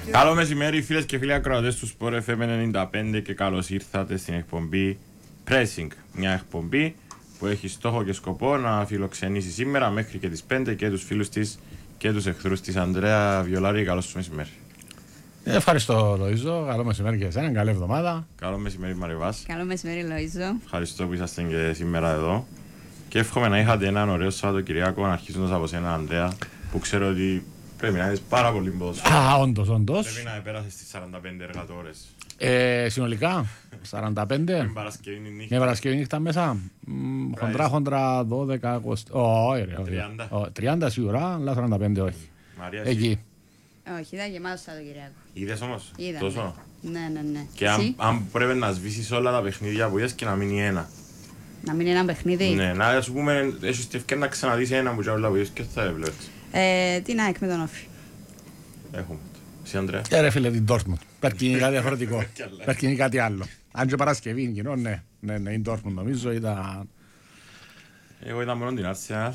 Καλό μεσημέρι φίλες και φίλοι ακροατές του Sport FM 95 και καλώς ήρθατε στην εκπομπή Pressing. Μια εκπομπή που έχει στόχο και σκοπό να φιλοξενήσει σήμερα μέχρι και τις 5 και τους φίλους της και τους εχθρούς της. Ανδρέα Βιολάρη, καλώς σου μεσημέρι. Ευχαριστώ Λοΐζο, καλό μεσημέρι και εσένα, καλή εβδομάδα. Καλό μεσημέρι Μαριβάς. Καλό μεσημέρι Λοΐζο. Ευχαριστώ που είσαστε και σήμερα εδώ. Και εύχομαι να είχατε έναν ωραίο Σαββατοκυριακό, αρχίζοντας από σένα Ανδρέα, που ξέρω ότι πρέπει να είσαι πάρα πολύ ποδόσφαιρο. Όντως. Πρέπει να πέρασεις στις 45 εργατόρες. Συνολικά, 45. Με Παρασκευή νύχτα. Με Παρασκευή νύχτα μέσα. Χοντρά, 12, 20. Όχι, 30 σίγουρα, αλλά 45 όχι. Μαρία, Εκεί. Όχι, ήταν γεμάτο Σαββατοκυριακό. είδες όμως, Είδα, τόσο. Ναι. Και αν πρέπει να σβήσεις όλα τα παιχνίδια που είδες και να μείνει ένα. Να μείνει ένα παιχνίδι. Ναι, να σου πούμε, έχεις την ευκαιρία να ξαναδείς ένα που όλα που είδες και θα έβλεπες. Τι να με τον Όφη. Έχουμε. Εσύ Ανδρέα. Ρε φίλε την Dortmund. Πρέπει κάτι διαφορετικό. Πρέπει κάτι άλλο. Αν και Παρασκευή είναι κοινό, ναι, η Dortmund νομίζω ήταν. Εγώ είδα μόνο την Arsenal.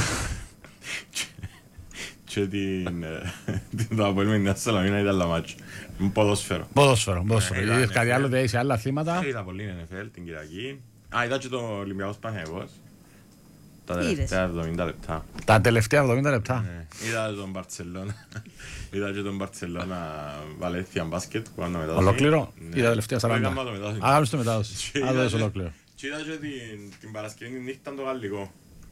Και το απολύμενο την Αρσελαμίνα ήταν la match. Ποδόσφαιρο. Ποδόσφαιρο. Είδες κάτι άλλο, δεν είσαι άλλα θύματα. Είδα πολύ NFL την Κυριακή. Είδα και το Ολυμπιακός Παναθηναϊκός. Τα τελευταία 70 λεπτά. Τα τελευταία 70 λεπτά. Είδα τον Μπαρτσελώνα. Είδα και τον Μπαρτσελώνα Βαλένθια μπάσκετ που κάνω μετάδοση. Ολόκληρο. Είδα τελευταία 40. Άγαμε στο μετάδοση. Άδωες ολόκληρο. Και είδα και την Παρασκευή νύχτα το γαλλικό.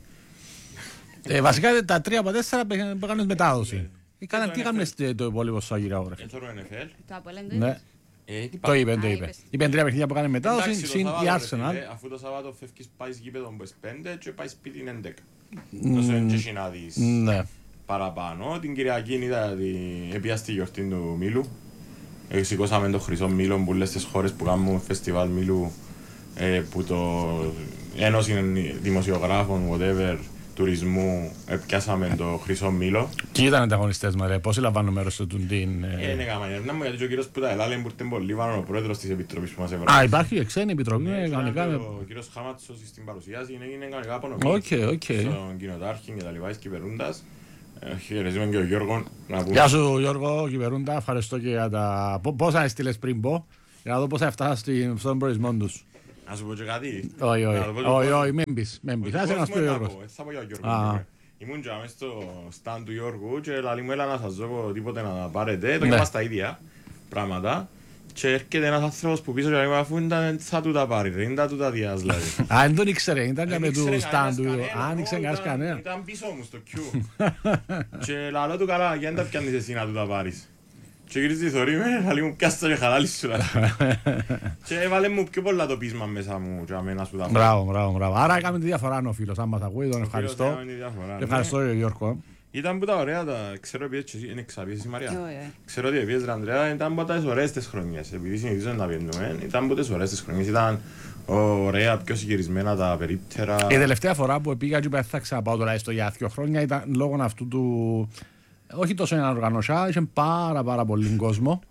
Βασικά τα 3 από 4 που έκανες μετάδοση. Τι έκανες το υπόλοιπο σου Αγγυρά ώρα. Έθωρο NFL. Το Απολέν Το είπε. Είπε 3 παιχνίδια που έκανε μετάδοση συν η Arsenal. Αφού το Σαββάτο φεύγεις πάει γήπεδο που 5 και πάει σπίτι 11. Τόσο είναι να δεις παραπάνω. Την Κυριακή είδα επία στη γιορτή του Μήλου. Σηκώσαμε το χρυσό Μήλο που λες στις χώρες που κάνουν φεστιβάλ Μήλου που το Ένωση Δημοσιογράφων, whatever, τουρισμού, πιάσαμε το χρυσό Μήλο. Ποιοι ήταν οι ανταγωνιστές μας, πόσοι λαμβάνουν μέρος σε την... Είναι καμανιέρνα μου γιατί ο κύριος που τα ελάλε που ήρθε πολύ βάνο ο πρόεδρος της Επιτροπής που μας έβρασε. Υπάρχει ξένη επιτροπή, κανονικά. Ο κύριος Χάματσος στην παρουσίαση είναι κανονικά απονομή. Στον κοινοτάρχη και τα λοιπά, Κυπερούντας. Χαιρετίζουμε και ο Γιώργο. Γεια σου Γιώργο Κυπερούντα, ευχαριστώ και για τα... Πόσα έστειλες πριν πω, για να δω πόσα έφτασα στον προορισμό τους. Να σου πω και κάτι. Όχι, μην πεις. Θα σε να σου πει ο Γιώργος. Θα πω για ο Γιώργο. Ήμουν και μες στο stand του Γιώργου και λαλή μου έλα να σας δω τίποτε να πάρετε. Το είμαστε τα ίδια πράγματα. Και έρχεται ένας άνθρωπος που πίσω και λέει αφού θα του τα πάρει, δεν θα του τα διάς δηλαδή. Δεν τον ήξερε, ήταν και με του stand του. Αν ήξερε κανένας κανένα. Ήταν πίσω μου στο Q. Και λαλό του καλά, γιατί δεν τα πιάνεις εσύ να του τα πάρεις. Και γυρίζει τη θωρή με, θα μου πιάστα και χαλάλη σου. Και έβαλε μου πιο πολλά το πείσμα μέσα μου και αμένα σου τα πάρει. Μπράβο. Άρα έκαμε τη διαφορά ο φίλος, αν μας ακούει, τον ευχαριστώ. Ευχαριστώ Γιώργο. Ήταν που τα ωραία, ξέρω ότι είναι ξαπίες εσύ Μαρία. Ξέρω ότι επίσης ρε Ανδρέα, ήταν από τις ωραίες τις χρονιές. Επειδή συνηθίζουν να πιένουμε, ήταν από τις ωραίες τις χρονιές. Ήταν ωραία, πιο συγκυρισμένα τα περίπτερα. Η τελευταία φορά που πήγα και θα ξαναπάω τώρα έστω για 2 χρόνια ήταν λόγω αυτού του... Όχι τόσο έναν οργανωσιά, είχε πάρα πολύ κόσμο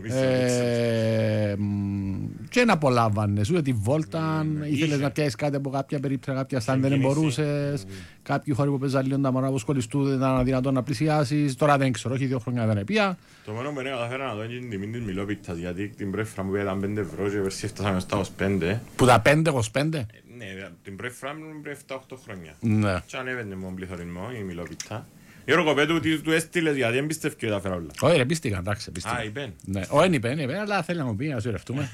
και να απολάμβανες, ούτε τη βόλτα, ήθελες να πιάσεις κάτι από κάποια περίπτωση, κάποια στάν δεν μπορούσες, κάποιοι χώροι που παίζαν λίγο τα μωρά που σκολιστούν δεν ήταν αδυνατόν να πλησιάσεις, τώρα δεν ξέρω, όχι 2 χρόνια δεν επία. Το μόνο που καταφέρα να δω είναι την τιμή της Μιλόπιτας, γιατί την πρώτη φορά μου πήγα 5 ευρώ και πέρσι έφτασαμε στα 25. Που τα 5-25? Ναι, την πρώτη φορά μου πριν 7-8 χρόνια. Και ανέβαινε με τον πληθωρισμό η Μιλόπιτα. Γιώργο, πέτω του έστειλες γιατί δεν πιστεύει ότι τα φέρα όλα. Όχι ρε, πίστηκαν, εντάξει. Α, είπεν. Όχι, είπεν, αλλά θέλει να μου πει, να σου ρευτούμε.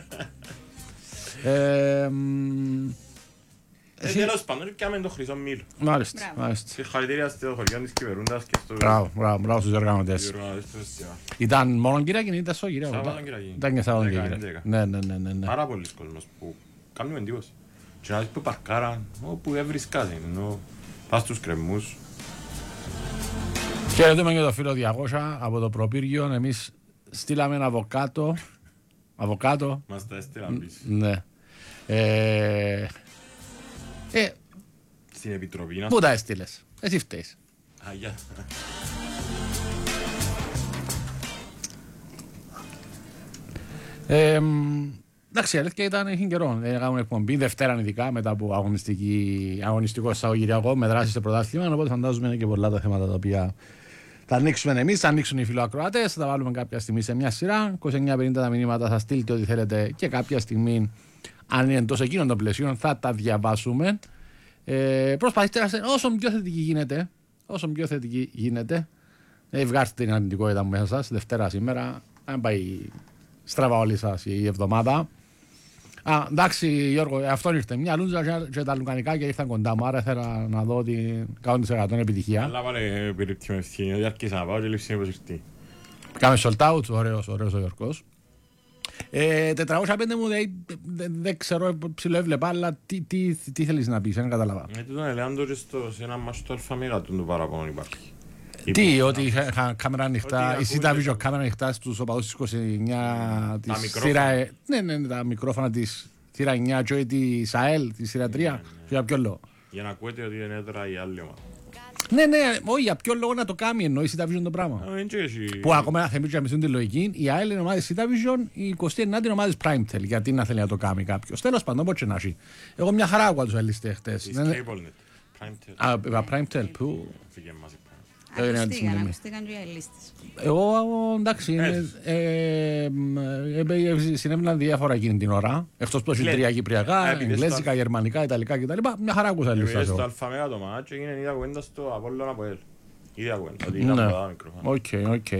Τέλος πάντων, πιάμε το χρυσό Μήλο. Μάλιστα. Συγχαρητήρια στο χωριό της Κυπερούντας και στο... Μπράβο στους οργανωτές. Ήταν μόνο Κυριακή, ήταν στο Κυριακή. Ήταν και Σαββατοκύριακη. Ναι. Πάρα πολλοί κόσμος που κάνουν εντύπωση. Και να δεις που παρκάραν, όπου έβρισκαν, πας στους κρεμούς. Χαιρετούμε και το φίλο 200 από το προπύργιο. Εμείς στείλαμε ένα αβοκάτο. Μας τα έστειλαν πίσω. Ναι. Στην Επιτροπή να... Πού τα έστειλες? Εσύ φταίεις. Αγιά. Εντάξει, αλήθεια ήταν, είχε καιρό. Έκαναν εκπομπή Δευτέρα ειδικά μετά από αγωνιστικό Σαββατοκυριακό με δράση στο πρωτάθλημα. Οπότε φαντάζομαι είναι και πολλά τα θέματα τα οποία Θα ανοίξουμε εμείς, θα ανοίξουν οι φιλοακροατές, θα τα βάλουμε κάποια στιγμή σε μια σειρά. 29-50 τα μηνύματα, θα στείλετε ό,τι θέλετε και κάποια στιγμή, αν είναι εντός εκείνων των πλαισίων, θα τα διαβάσουμε. Προσπαθήστε να είστε όσο πιο θετικοί γίνεται. Όσο πιο θετικοί γίνεται. Βγάστε την αρνητικότητα μέσα σας. Δευτέρα σήμερα, αν πάει στραβά όλη σας η εβδομάδα. Εντάξει, Γιώργο, αυτό ήρθε. Μια λούντζα και τα λουκανικά και ήρθαν κοντά μου. Άρα ήθελα να δω ότι 100% επιτυχία. Αλλά βάλε περίπτωση με ευθύνη. Ότι άρχισα να πάω και λήψη είναι πως ήρθε. Κάμε sold out, ωραίος ο Γιώργος. 405 μου δεν ξέρω, ψιλοέβλεπα, αλλά τι θέλεις να πεις, δεν κατάλαβα. Τον Ελεάντο και σε ένα μάτσο του Αλφαμίγα του παραπάνω υπάρχει. Τι, ότι είχα κάμερα ανοιχτά, η Σίτα Vision κάμερα ανοιχτά στους οπαδούς της 29 της σειρά. Ναι, τα μικρόφωνα της σειρά 9 και της ΑΕΛ, της σειρά 3. Για ποιο λόγο? Για να ακούετε ότι είναι έδρα η άλλη ομάδα. Ναι, όχι, για ποιο λόγο να το κάνει εννοεί η Σίτα Vision το πράγμα. Που ακόμα να θεμίζουν να μισούν τη λογική, η ΑΕΛ είναι ομάδα Σίτα Vision, η 29η είναι ομάδα Primetel. Γιατί να θέλει να το κάνει κάποιο. Τέλος πάντων, πώς και να έχει. Εγώ μια χαρά άκουγα τους αλίστες χτες. Primetel, που. Ακουστήκαν και οι λίστες. Εγώ, εντάξει, συνέβαιναν διάφορα εκείνη την ώρα. Εκτός που έχει τρία κυπριακά, εγγλέζικα, γερμανικά, ιταλικά κτλ. Μια χαρά άκουσα λίστες. Στο Αλφαμέγα το μάτσο έγινε η ίδια κουβέντα στο Απόλλωνα από ελ. Η ίδια κουβέντα, ότι ήταν πολλά μικρόφωνα. Οκ.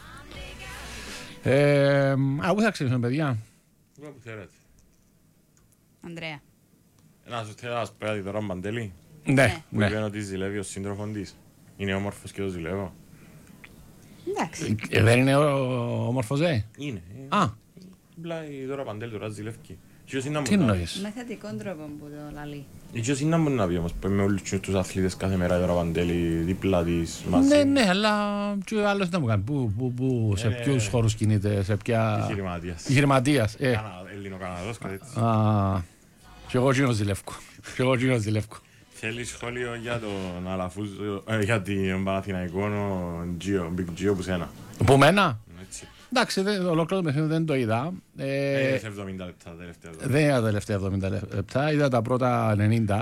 Πού θα ξέρεις, παιδιά? Πού θέλετε. Ανδρέα. Να σου θέλω να σας πω κάτι τώρα, Μαντέλη. Ναι. Που είπαν ότι ζηλεύει ο σύντροφον της. Είναι όμορφος και το ζηλεύω. Εντάξει. Δεν είναι όμορφος, Είναι. Πλάει τώρα Παντέλη τώρα ζηλεύει. Τι εννοείς? Με θετικό τρόπο που το λαλεί. Ίσως είναι να μπορεί να πει όμως, με όλους τους αθλητές κάθε μέρα τώρα Παντέλη δίπλα της μαζί. Ναι, αλλά και ο άλλος δεν μου κάνει. Πού, σε ποιους χώρους κινείται, σε ποια... Επιχειρηματίας. Ελληνοκαναδός, κάτι έτσι. Και εγώ ζηλεύκω. Θέλει σχόλιο για τον Αλαφούζο, για την Παναθηναϊκό, ο Big Gio που σένα. Που μένα? Εντάξει, ολόκληρο το παιχνίδι δεν το είδα. 70 λεπτά τελευταία. Δεν είδα τα τελευταία 70 λεπτά, είδα τα πρώτα 90.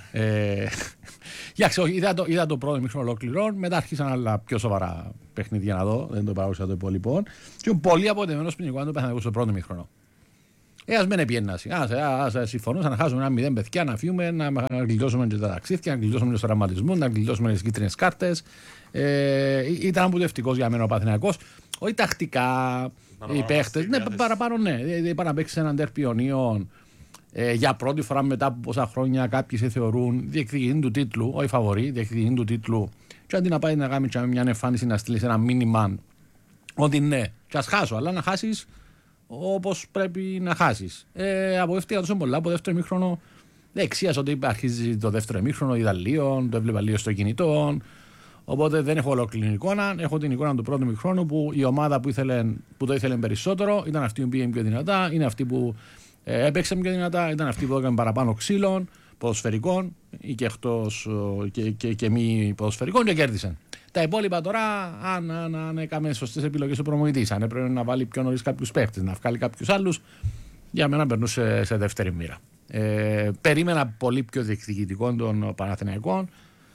Είδα το πρώτο μήχρονο ολόκληρο, μετά άρχισαν άλλα πιο σοβαρά παιχνίδια να δω, δεν το παράγωσα το υπόλοιπο. Και είμαι πολύ αποτεμένος πριν εικόνα το παιχνίδι στο πρώτο μήχρονο. Ας μην επιέννασει. Ας συμφωνούσα να χάσουμε ένα 0 παιδιά, να φύγουμε, να γλιτώσουμε και τα ταξίδια, να γλιτώσουμε τους τραυματισμούς, να γλιτώσουμε τις κίτρινες κάρτες. Ήταν απογοητευτικός για μένα ο Παναθηναϊκός. Όχι τακτικά οι παίχτες. Ναι, παραπάνω ναι. Είπα να παίξει έναν τέρπι Ιωνίων για πρώτη φορά μετά από πόσα χρόνια κάποιοι σε θεωρούν διεκδικητή του τίτλου, όχι φαβορί, διεκδικητή του τίτλου. Και αντί να πάει να κάνει μια εμφάνιση να στείλει ένα μήνυμα ότι ναι, και ας χάσω, αλλά να χάσεις όπως πρέπει να χάσεις. Απογοητεύτηκα τόσο πολλά από δεύτερο ημίχρονο. Εξίασα ότι αρχίζει το δεύτερο ημίχρονο Ιδαλίων, το έβλεπα λίγο στο κινητό. Οπότε δεν έχω ολόκληρη εικόνα. Έχω την εικόνα του πρώτου ημίχρονου που η ομάδα που το ήθελε περισσότερο ήταν αυτή που πήγε πιο δυνατά, είναι αυτή που έπαιξε πιο δυνατά, ήταν αυτή που έκανε παραπάνω ξύλων, ποδοσφαιρικών ή και εκτός και μη ποδοσφαιρικών και κέρδισαν. Τα υπόλοιπα τώρα, αν έκαμε σωστές επιλογές ο προμονητής, αν έπρεπε να βάλει πιο νωρίς κάποιους παίχτες, να βγάλει κάποιους άλλους, για μένα περνούσε σε δεύτερη μοίρα. Περίμενα πολύ πιο διεκδικητικό των Παναθηναϊκών.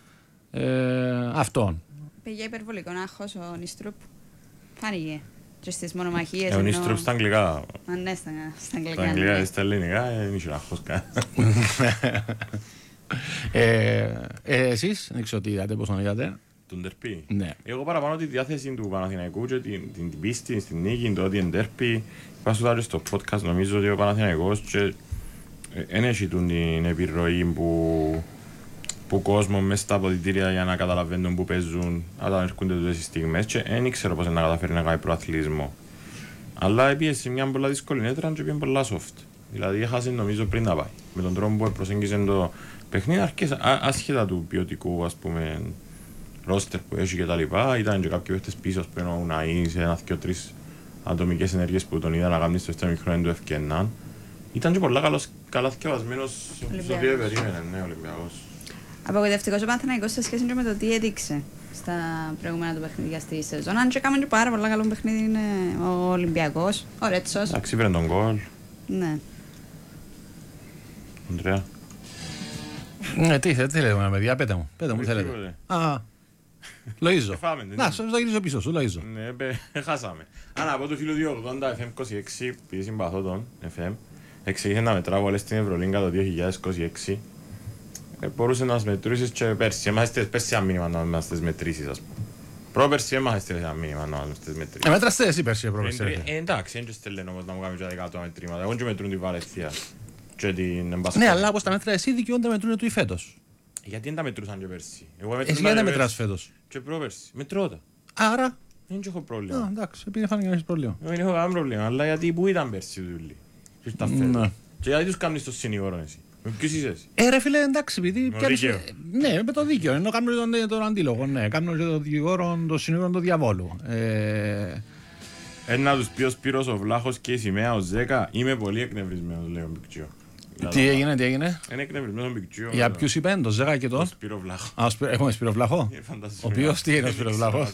Αυτόν. Πήγε υπερβολικό άγχος ο Νίστρουπ. Φάνηκε. Και στις μονομαχίες. Ο Νίστρουπ στα αγγλικά. Ναι, στα αγγλικά. Στα αγγλικά, στα ελληνικά, δεν είχε άγχος καν. Εσείς, δεν ξέρω τι είδατε, πώς τον είδατε. Τον τερπί. Ναι. Εγώ παραπάνω τη διάθεση του Παναθηναϊκού και την πίστη στην νίκη, το ότι είναι τερπί. Είπα σου τώρα στο podcast, νομίζω ότι ο Παναθηναϊκός δεν έχει την επιρροή που κόσμο μέσα στα αποδυτήρια για να καταλαβαίνουν που παίζουν όταν έρχονται τις στιγμές και δεν ήξερα πώς να καταφέρει να κάνει προαθλητισμό. Αλλά έπιεσε μια πολλά δύσκολη έδρα και πήγε πολλά soft. Δηλαδή έχασε νομίζω πριν να πάει. Με τον τρόπο που προσέγγιζε το παιχνίδι, άσχετα του ποιοτικού ας πούμε ρόστερ που έχει και τα λοιπά, ήταν και κάποιοι παίχτες πίσω που είναι ο Ουναή σε ένα και τρεις ατομικές ενέργειες που τον είδα να κάνει στο δεύτερο μικρό του ευκαινάν. Ήταν και πολλά καλά θυκευασμένος στο οποίο περίμενε, ναι, Ολυμπιακός. Απογοητευτικός ο Παναθηναϊκός σε σχέση με το τι έδειξε στα προηγούμενα του παιχνίδια στη σεζόν. Αν και έκαμε και πάρα πολύ καλό παιχνίδι είναι ο Ολυμπιακός, ο Ρέτσος. Εντάξει, πήρε τον γκολ. Ναι. Ανδρέα. Τι λέμε, παιδιά, πέτε μου θέλετε. Λοΐζο. Να, στο γυρίζω πίσω σου, Λοΐζο. Ναι, χάσαμε. Αν από το φίλο 280 FM26, επειδή συμπαθώ τον FM, εξήγησε να μετράω όλες στην Ευρωλίγκα το 2026. Μπορούσε να μας μετρήσεις και πέρσι. Έμαθες πέρσι ένα μήνυμα να μας τις μετρήσεις, ας πούμε. Πρόπερσι έμαθες ένα μήνυμα να μας τις μετρήσεις. Μέτραστε εσύ πέρσι, πρόπερσι. Εντάξει, δεν στέλνε όμως να μου κάνεις 100 μετρήματα. Εγώ και μετρούν την Βαλένθια και την Εμπασκόνια. Ναι, αλλά όπως τα μέτρα εσύ δικαιούνται να μετρούν του ή φέτος. Γιατί δεν τα μετρούσαν και πέρσι. Εσύ γιατί τα μετράς φέτος. Και πρόπερσι. Μετρώ τα. Άρα. Δεν έχω πρόβλημα. Εντάξει, επειδή φάνηκε να έχεις πρόβλημα. Δεν έχω κανένα πρόβλημα, αλλά γιατί που ήταν πέρσι δουλειά. Και γιατί τους κάνεις το συνήγορο εσύ. Ποιος είσαι εσύ. Ρε φίλε, εντάξει, επειδή πιάνεις. Ναι, με το δίκαιο. Ενώ κάνουν τον αντίλογο. Ναι, κάνουν τον δικηγόρο, τον συνήγορο του διαβόλου. Ένα τους πει ο Σπύρος ο Βλάχος και η σημαία ο Ζέκα. Είμαι πολύ εκνευρισμένος, λέει ο Μπικτζιό. Τι έγινε. Είναι εκνευρισμένος ο Μπικτζιό. Για ποιους είπαν, το Ζέκα και τον. Σπύρο Βλάχο. Έχουμε Σπύρο Βλάχο. Ο οποίος τι είναι ο Σπύρος Βλάχος.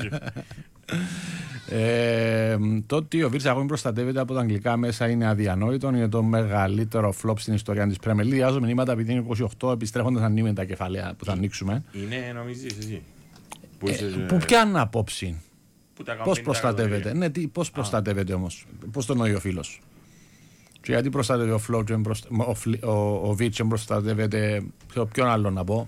Το ότι ο Βίρτς ακόμη προστατεύεται από τα αγγλικά μέσα είναι αδιανόητο. Είναι το μεγαλύτερο φλόπ στην ιστορία της Premier League. Διάζω μηνύματα επειδή είναι 28 επιστρέφοντας ανοίγουν τα κεφάλαια που θα ανοίξουμε. Είναι, νομίζεις εσύ. Που πιάνουν απόψη. Πώς προστατεύεται. Ναι, πώς προστατεύεται όμως. Πώς το νοεί ο φίλος. Και γιατί προστατεύεται ο Φλόπ και ο Βίρτς προστατεύεται. Ποιον άλλο να πω.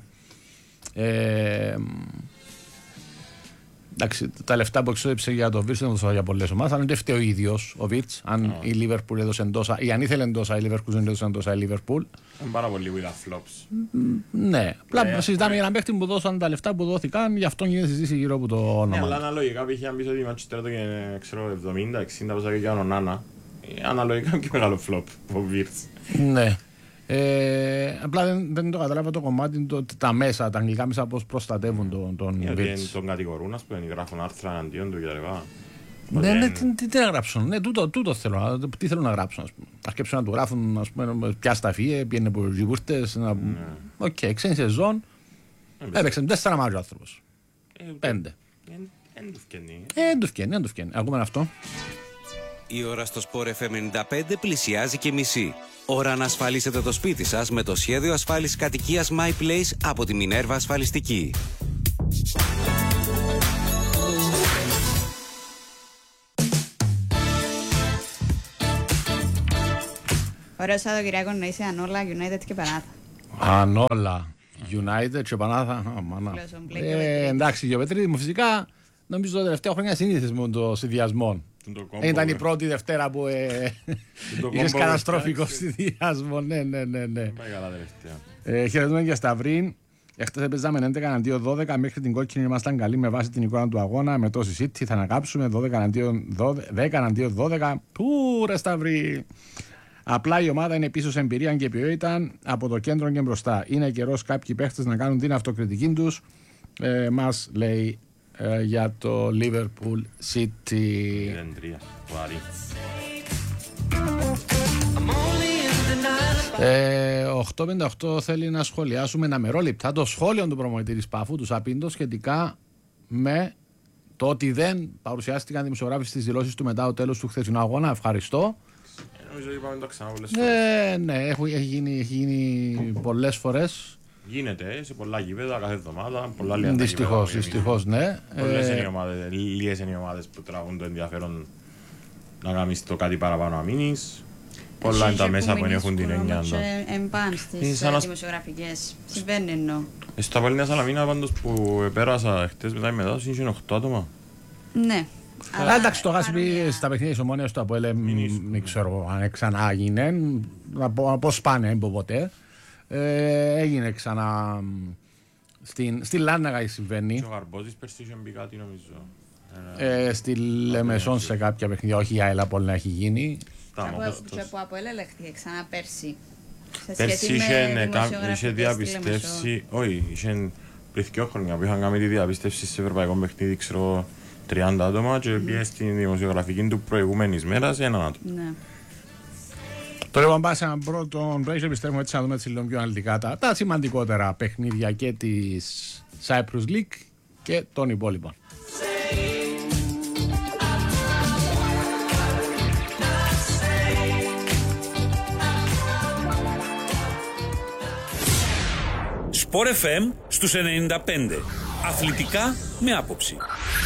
Εντάξει, τα λεφτά που εξόδεψε για το Βίρτς δεν έδωσαν για πολλές ομάδες, αλλά δεν φταίει ο ίδιος ο Βίρτς. Αν η Λίβερπουλ έδωσε τόσα, ή αν ήθελε τόσα η Λίβερπουλ δεν έδωσαν τόσα η Λίβερπουλ. Είναι πάρα πολύ with the flops. Ναι, απλά συζητάμε για έναν παίχτη που δώσαν τα λεφτά που δόθηκαν, γι' αυτό γίνεται συζήτηση γύρω από το όνομα. Ναι, αλλά αναλογικά πήγε να πεις ότι η Manchester έδωκε 70-60 πόσα και για τον Νάνα. Αναλογικά και μεγάλο flop ο Βίρτς. Ναι. Απλά δεν το καταλάβα το κομμάτι, τα μέσα, τα αγγλικά μέσα πώς προστατεύουν τον Βίρτς. Τον κατηγορούν, ας πούμε, γράφουν άρθρα αντίον του κτλ. Ναι, τι να γράψουν, ναι, τούτο θέλω, τι θέλω να γράψουν, ας πούμε. Να σκέψουν να του γράφουν, ας πούμε, ποια σταφή, πήγαινε από τους γιβούρτες, οκ, ξένη σεζόν, έπαιξε 4 μάτια ο άνθρωπος, 5. Δεν του φκένει, ακούμε αυτό. Η ώρα στο Sport FM 95 πλησιάζει και μισή. Ώρα να ασφαλίσετε το σπίτι σας με το σχέδιο ασφάλισης κατοικίας My Place από τη Minerva Ασφαλιστική. Ωραίο Σαββατοκυριακό να είσαι Ανόλα, United και Πανάθα. Ανόλα, United και Πανάθα. Εντάξει, Γεωπετρίδη μου φυσικά νομίζω τα τελευταία χρόνια συνήθιζες με το συνδυασμό. Ήταν η πρώτη Δευτέρα που είχες καταστροφικό συνδυασμό. Ναι. Πάει καλά τελευταία. Χαιρετούμε και Σταυρή. Εχθές παίζαμε 11-12, μέχρι την κόκκινη ήμασταν καλοί με βάση την εικόνα του αγώνα. Με τόση City θα ανακάψουμε 10-12. Πού ρε Σταυρή. Απλά η ομάδα είναι πίσω σε εμπειρία και ποιότητα από το κέντρο και μπροστά. Είναι καιρός κάποιοι παίχτες να κάνουν την αυτοκριτική τους. Μας λέει για το Liverpool City. 8.58 θέλει να σχολιάσουμε ένα μερόληπτα το σχόλιο του προμονητή της Πάφου, του Σαπίντο, σχετικά με το ότι δεν παρουσιάστηκαν δημοσιογράφοι στις δηλώσεις του μετά το τέλος του χθεσινού αγώνα. Ευχαριστώ. Νομίζω ότι είπαμε το ξανά πολλές φορές. Ναι, έχει γίνει πολλές φορές. Γίνεται σε πολλά γήπεδα κάθε εβδομάδα. Δυστυχώς, ναι. Λίγες είναι οι ομάδες που τραβούν το ενδιαφέρον να κάνεις το κάτι παραπάνω να μείνεις. Πολλά είναι τα μέσα που έχουν την έννοια. Εμπάν στις δημοσιογραφικές. Συμβαίνει εννοώ. Στα Παλίνια Σαλαμίνα πάντως που πέρασα χτες μετά η μετάδοση είναι 8 άτομα. Ναι. Εντάξει, το Γάσπι στα παιχνίδια της Ομόνοιας του Αποέλ, δεν ξέρω αν ξανά έγινε, πώς πάνε, δεν πω ποτέ. Έγινε ξανά στη Λάρνακα συμβαίνει. Και ο Γαρμπόζης πέρσι είχε μπει κάτι νομίζω. Στη Λεμεσόν σε κάποια παιχνίδια, όχι η Άιλα πολύ να έχει γίνει. Και από Αποέλ ελέγχθηκε ξανά πέρσι. Πέρσι είχε διαπιστεύσει, όχι, είχε πριν 2 χρόνια που είχαν κάνει τη διαπιστεύση σε ευρωπαϊκό παιχνίδι, ξέρω, 30 άτομα και πήγε στην δημοσιογραφική του προηγούμενης μέρας έναν άτομο. Τώρα λοιπόν πάμε σε έναν πρώτο break και επιστρέφουμε έτσι να δούμε λίγο πιο αναλυτικά τα σημαντικότερα παιχνίδια και της Cyprus League και των υπόλοιπων. Sport FM στους 95. Αθλητικά με άποψη.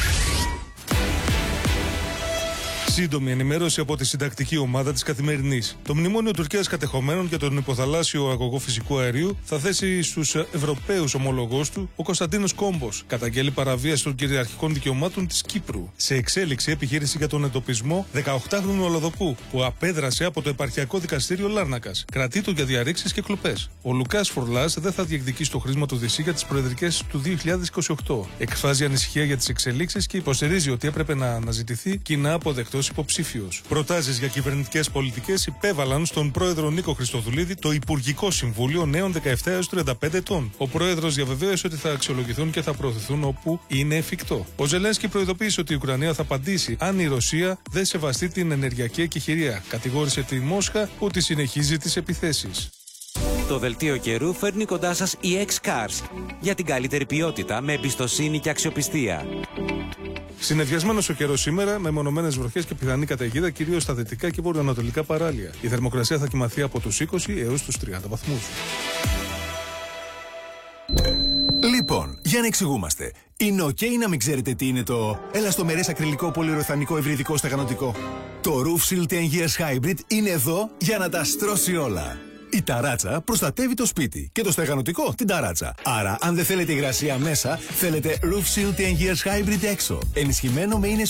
Σύντομη ενημέρωση από τη συντακτική ομάδα της Καθημερινής. Το μνημόνιο Τουρκίας κατεχομένων για τον υποθαλάσσιο αγωγό φυσικού αερίου θα θέσει στους Ευρωπαίους ομολογούς του ο Κωνσταντίνος Κόμπος. Καταγγέλει παραβίαση των κυριαρχικών δικαιωμάτων της Κύπρου. Σε εξέλιξη επιχείρηση για τον εντοπισμό 18χρονου Ολοδοκού που απέδρασε από το επαρχιακό δικαστήριο Λάρνακας. Κρατείτο για διαρρήξεις και κλοπές. Ο Λουκάς Φορλάς δεν θα διεκδικήσει το χρήσμα του Δυσσή για τις προεδρικές του 2028. Εκφράζει ανησυχία για τις εξελίξεις και υποστηρίζει ότι έπρεπε να αναζητηθεί και να αποδεκτός υποψήφιος. Προτάσεις για κυβερνητικές πολιτικές υπέβαλαν στον πρόεδρο Νίκο Χριστοδουλίδη το Υπουργικό Συμβούλιο Νέων 17 έως 35 ετών. Ο πρόεδρος διαβεβαίωσε ότι θα αξιολογηθούν και θα προωθηθούν όπου είναι εφικτό. Ο Ζελένσκι προειδοποίησε ότι η Ουκρανία θα απαντήσει αν η Ρωσία δεν σεβαστεί την ενεργειακή εκεχηρία. Κατηγόρησε τη Μόσχα ότι συνεχίζει τις επιθέσεις. Το δελτίο καιρού φέρνει κοντά σας η X-Cars για την καλύτερη ποιότητα με εμπιστοσύνη και αξιοπιστία. Συννεφιασμένος ο καιρός σήμερα, με μονομένες βροχές και πιθανή καταιγίδα κυρίως στα δυτικά και βορειοανατολικά παράλια. Η θερμοκρασία θα κυμανθεί από τους 20 έως τους 30 βαθμούς. Λοιπόν, για να εξηγούμαστε. Είναι ok να μην ξέρετε τι είναι το ελαστομερές ακριλικό πολυουρεθανικό ευρυδικό στεγανοτικό. Το Roof Shield 10 Years Hybrid είναι εδώ για να τα στρώσει όλα. Η ταράτσα προστατεύει το σπίτι και το στεγανοτικό την ταράτσα. Άρα, αν δεν θέλετε υγρασία μέσα, θέλετε Roof Shield 10 Years Hybrid έξω. Ενισχυμένο με ίνες